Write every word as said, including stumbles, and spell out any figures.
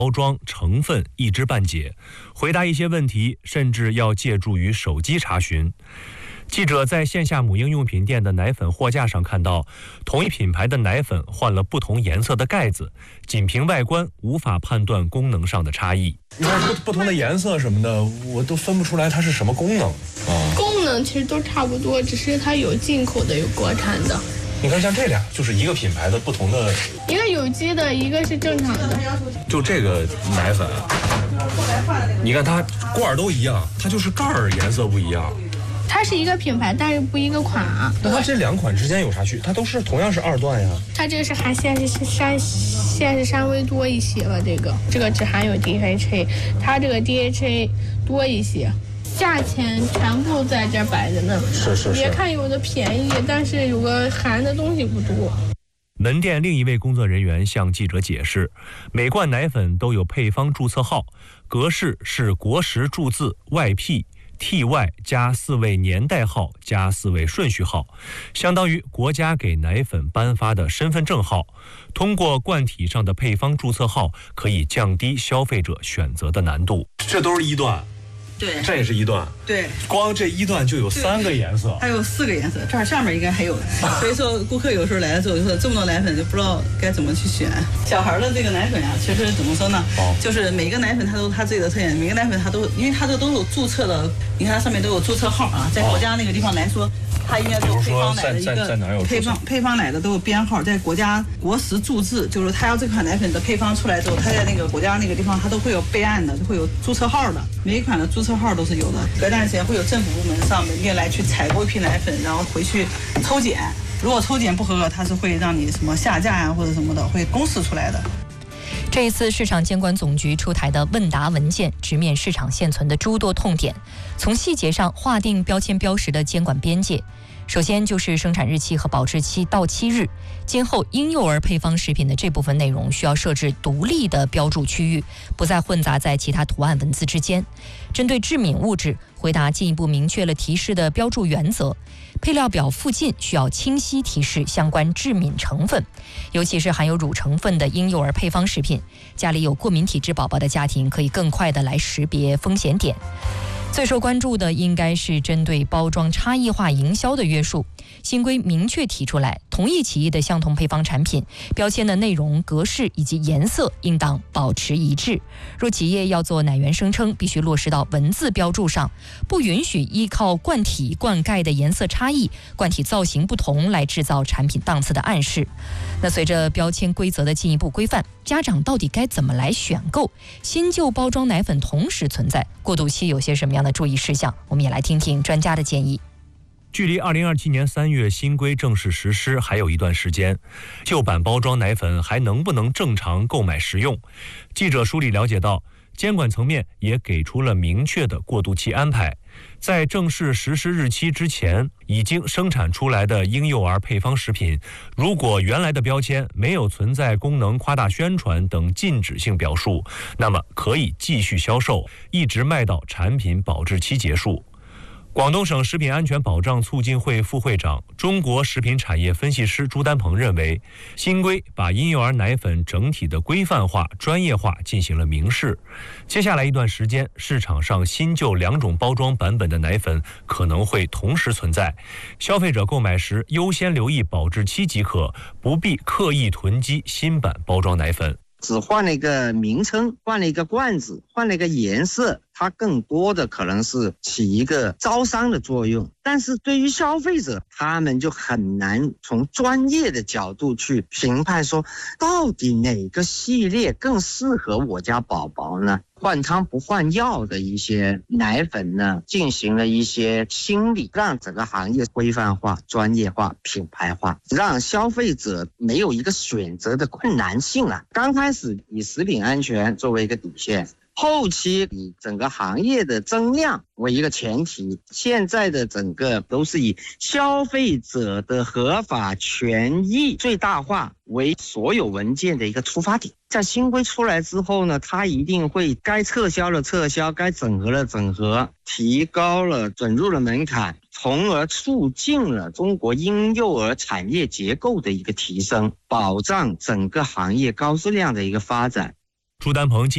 包装成分一知半解，回答一些问题甚至要借助于手机查询。记者在线下母婴用品店的奶粉货架上看到，同一品牌的奶粉换了不同颜色的盖子，仅凭外观无法判断功能上的差异。 你看不不同的颜色什么的，我都分不出来它是什么功能啊。 功能其实都差不多，只是它有进口的，有国产的。 你看像这俩就是一个品牌的不同的， 一个有机的，一个是正常的。 就这个奶粉，你看它罐儿都一样，它就是盖儿颜色不一样。 它是一个品牌，但是不一个款啊。 那它这两款之间有啥区别？它都是同样是二段呀。 它这个是含限是山限是稍微多一些了，这个这个只含有 D H A， 它这个 D H A 多一些。价钱全部在这摆着呢。 是是是。 别看有的便宜，但是有个含的东西不多。 门店另一位工作人员向记者解释，每罐奶粉都有配方注册号，格式是国时注字外 P T Y 加四位年代号加四位顺序号，相当于国家给奶粉颁发的身份证号。通过罐体上的配方注册号，可以降低消费者选择的难度。 这都是一段。 对， 这也是一段， 对， 光这一段就有三个颜色， 还有四个颜色，这儿上面应该还有，所以说顾客有时候来了之后就说这么多奶粉就不知道该怎么去选。小孩的这个奶粉啊，其实怎么说呢？哦，就是每个奶粉它都有它自己的特点，每个奶粉它都因为它这都有注册的，你看它上面都有注册号啊，在国家那个地方来说。哦，它应该是配方奶的一个配方配方奶的都有编号，在国家国时注字，就是它要这款奶粉的配方出来之后，它在那个国家那个地方它都会有备案的，会有注册号的，每一款的注册号都是有的。隔段时间会有政府部门上门店来去采购一批奶粉，然后回去抽检，如果抽检不合格，它是会让你什么下架呀或者什么的，会公示出来的。 这一次市场监管总局出台的问答文件直面市场现存的诸多痛点，从细节上划定标签标识的监管边界。首先就是生产日期和保质期到期日，今后婴幼儿配方食品的这部分内容需要设置独立的标注区域，不再混杂在其他图案文字之间。针对致敏物质，回答进一步明确了提示的标注原则。配料表附近需要清晰提示相关致敏成分，尤其是含有乳成分的婴幼儿配方食品，家里有过敏体质宝宝的家庭可以更快地来识别风险点。最受关注的应该是针对包装差异化营销的约束。新规明确提出来，同一企业的相同配方产品，标签的内容、格式以及颜色应当保持一致。若企业要做奶源声称，必须落实到文字标注上，不允许依靠罐体、罐盖的颜色差异、罐体造型不同来制造产品档次的暗示。那随着标签规则的进一步规范，家长到底该怎么来选购？新旧包装奶粉同时存在，过渡期有些什么样的注意事项？我们也来听听专家的建议。 距离二零二七年三月新规正式实施还有一段时间，旧版包装奶粉还能不能正常购买食用？记者梳理了解到，监管层面也给出了明确的过渡期安排。在正式实施日期之前，已经生产出来的婴幼儿配方食品，如果原来的标签没有存在功能夸大宣传等禁止性表述，那么可以继续销售，一直卖到产品保质期结束。广东省食品安全保障促进会副会长、中国食品产业分析师朱丹鹏认为，新规把婴幼儿奶粉整体的规范化、专业化进行了明示。接下来一段时间，市场上新旧两种包装版本的奶粉可能会同时存在，消费者购买时优先留意保质期即可，不必刻意囤积新版包装奶粉。 只换了一个名称，换了一个罐子，换了一个颜色，它更多的可能是起一个招商的作用。但是对于消费者，他们就很难从专业的角度去评判说，到底哪个系列更适合我家宝宝呢？换汤不换药的一些奶粉呢，进行了一些清理，让整个行业规范化、专业化、品牌化，让消费者没有一个选择的困难性了。刚开始以食品安全作为一个底线，后期以整个行业的增量为一个前提，现在的整个都是以消费者的合法权益最大化为所有文件的一个出发点。在新规出来之后呢，它一定会该撤销的撤销，该整合的整合，提高了准入的门槛，从而促进了中国婴幼儿产业结构的一个提升，保障整个行业高质量的一个发展。 朱丹鹏